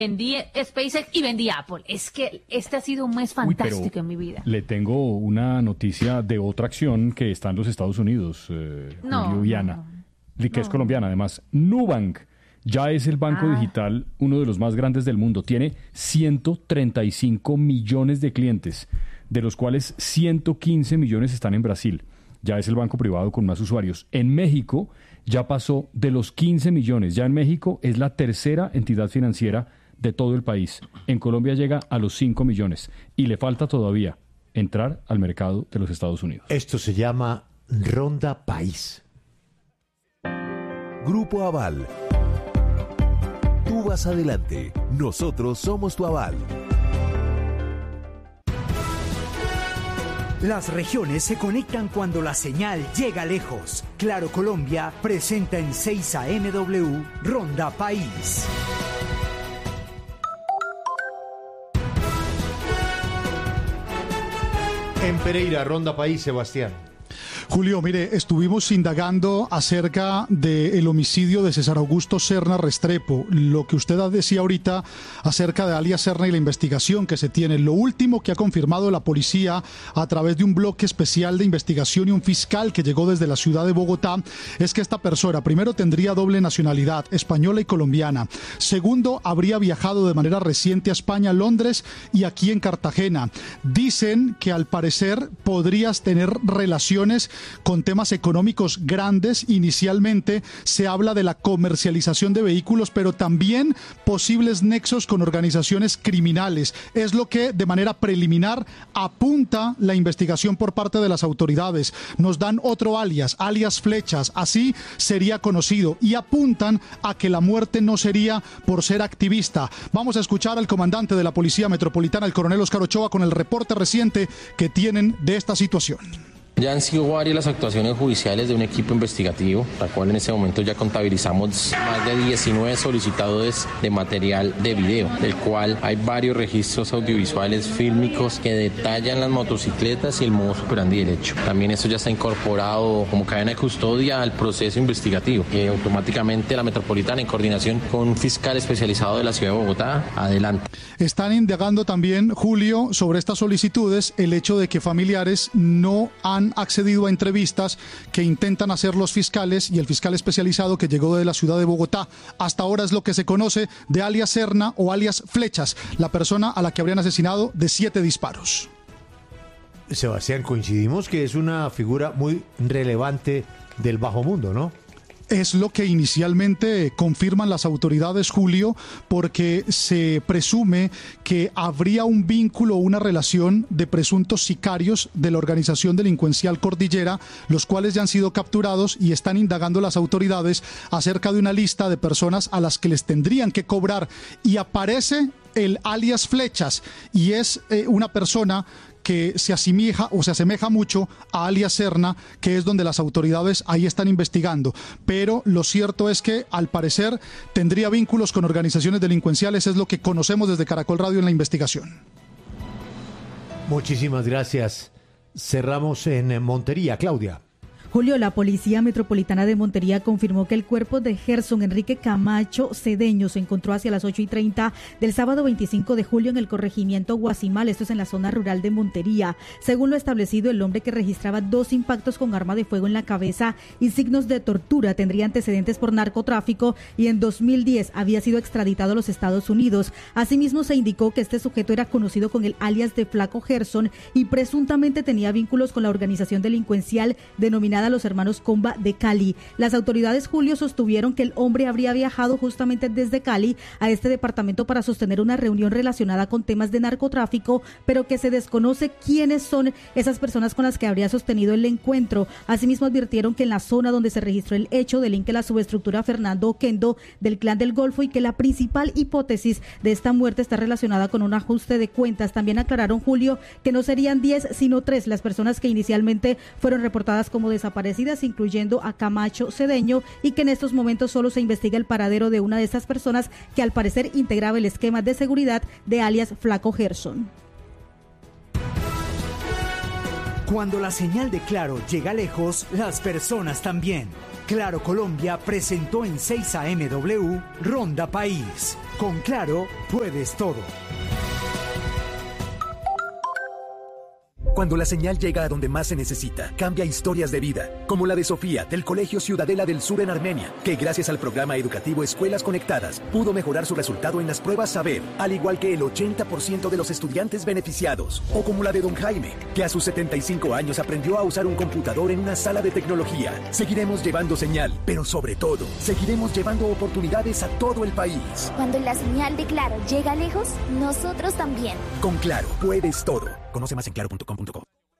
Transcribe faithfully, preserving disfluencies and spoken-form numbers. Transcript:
vendí SpaceX y vendí Apple. Es que este ha sido un mes fantástico. Uy, en mi vida. Le tengo una noticia de otra acción que está en los Estados Unidos, eh, no, Julio y Ana, no, que es no. colombiana además. Nubank ya es el banco ah. digital, uno de los más grandes del mundo. Tiene ciento treinta y cinco millones de clientes, de los cuales ciento quince millones están en Brasil. Ya es el banco privado con más usuarios. En México ya pasó de los quince millones. Ya en México es la tercera entidad financiera de todo el país. En Colombia llega a los cinco millones y le falta todavía entrar al mercado de los Estados Unidos. Esto se llama Ronda País. Grupo Aval. Tú vas adelante. Nosotros somos tu aval. Las regiones se conectan cuando la señal llega lejos. Claro Colombia presenta en seis A M W Ronda País. En Pereira, Ronda País, Sebastián. Julio, mire, estuvimos indagando acerca del homicidio de César Augusto Serna Restrepo, lo que usted decía ahorita acerca de alias Serna y la investigación que se tiene. Lo último que ha confirmado la policía a través de un bloque especial de investigación y un fiscal que llegó desde la ciudad de Bogotá es que esta persona, primero, tendría doble nacionalidad, española y colombiana. Segundo, habría viajado de manera reciente a España, Londres y aquí en Cartagena. Dicen que al parecer podrías tener relaciones con temas económicos grandes. Inicialmente se habla de la comercialización de vehículos, pero también posibles nexos con organizaciones criminales. Es lo que de manera preliminar apunta la investigación por parte de las autoridades. Nos dan otro alias, alias Flechas, así sería conocido, y apuntan a que la muerte no sería por ser activista. Vamos a escuchar al comandante de la Policía Metropolitana, el coronel Oscar Ochoa, con el reporte reciente que tienen de esta situación. Ya han sido varias las actuaciones judiciales de un equipo investigativo, la cual en este momento ya contabilizamos más de diecinueve solicitadores de material de video, del cual hay varios registros audiovisuales fílmicos que detallan las motocicletas y el modus operandi del hecho. También esto ya está incorporado como cadena de custodia al proceso investigativo, y automáticamente la Metropolitana, en coordinación con un fiscal especializado de la ciudad de Bogotá, adelante. Están indagando también, Julio, sobre estas solicitudes, el hecho de que familiares no han accedido a entrevistas que intentan hacer los fiscales y el fiscal especializado que llegó de la ciudad de Bogotá. Hasta ahora es lo que se conoce de alias Serna o alias Flechas, la persona a la que habrían asesinado de siete disparos. Sebastián, coincidimos que es una figura muy relevante del bajo mundo, ¿no? Es lo que inicialmente confirman las autoridades, Julio, porque se presume que habría un vínculo o una relación de presuntos sicarios de la organización delincuencial Cordillera, los cuales ya han sido capturados y están indagando las autoridades acerca de una lista de personas a las que les tendrían que cobrar. Y aparece el alias Flechas, y es eh, una persona que se asemeja o se asemeja mucho a alias Serna, que es donde las autoridades ahí están investigando. Pero lo cierto es que, al parecer, tendría vínculos con organizaciones delincuenciales, es lo que conocemos desde Caracol Radio en la investigación. Muchísimas gracias. Cerramos en Montería, Claudia. Julio, la Policía Metropolitana de Montería confirmó que el cuerpo de Gerson Enrique Camacho Cedeño se encontró hacia las ocho y treinta del sábado veinticinco de julio en el corregimiento Guasimal, esto es en la zona rural de Montería. Según lo establecido, el hombre, que registraba dos impactos con arma de fuego en la cabeza y signos de tortura, tendría antecedentes por narcotráfico y en dos mil diez había sido extraditado a los Estados Unidos. Asimismo, se indicó que este sujeto era conocido con el alias de Flaco Gerson y presuntamente tenía vínculos con la organización delincuencial denominada a los hermanos Comba de Cali. Las autoridades, Julio, sostuvieron que el hombre habría viajado justamente desde Cali a este departamento para sostener una reunión relacionada con temas de narcotráfico, pero que se desconoce quiénes son esas personas con las que habría sostenido el encuentro. Asimismo, advirtieron que en la zona donde se registró el hecho delinque la subestructura Fernando Oquendo del Clan del Golfo y que la principal hipótesis de esta muerte está relacionada con un ajuste de cuentas. También aclararon, Julio, que no serían diez sino tres las personas que inicialmente fueron reportadas como desaparecidas, incluyendo a Camacho Cedeño, y que en estos momentos solo se investiga el paradero de una de estas personas que al parecer integraba el esquema de seguridad de alias Flaco Gerson. Cuando la señal de Claro llega lejos, las personas también. Claro Colombia presentó en seis A M W Ronda País. Con Claro, puedes todo. Cuando la señal llega a donde más se necesita, cambia historias de vida, como la de Sofía, del Colegio Ciudadela del Sur en Armenia, que gracias al programa educativo Escuelas Conectadas, pudo mejorar su resultado en las pruebas Saber, al igual que el ochenta por ciento de los estudiantes beneficiados. O como la de don Jaime, que a sus setenta y cinco años aprendió a usar un computador en una sala de tecnología. Seguiremos llevando señal, pero sobre todo, seguiremos llevando oportunidades a todo el país. Cuando la señal de Claro llega lejos, nosotros también. Con Claro, puedes todo. Conoce más en claro punto com punto co.